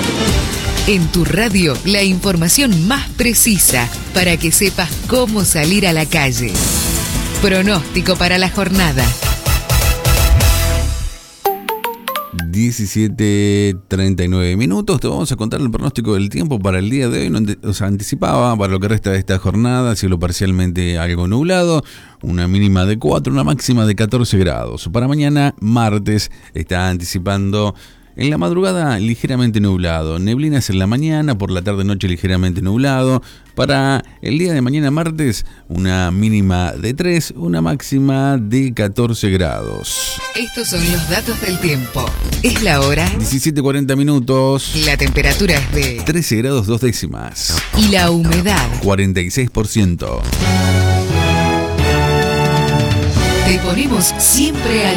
En tu radio, la información más precisa para que sepas cómo salir a la calle. Pronóstico para la jornada. 17:39 minutos. Te vamos a contar el pronóstico del tiempo para el día de hoy. Nos anticipaba para lo que resta de esta jornada, cielo parcialmente algo nublado, una mínima de 4, una máxima de 14 grados. Para mañana, martes, está anticipando en la madrugada ligeramente nublado, neblinas en la mañana, por la tarde-noche ligeramente nublado. Para el día de mañana martes, una mínima de 3, una máxima de 14 grados. Estos son los datos del tiempo. Es la hora. 17:40 minutos. La temperatura es de 13 grados 2 décimas. Y la humedad 46%. te ponemos siempre al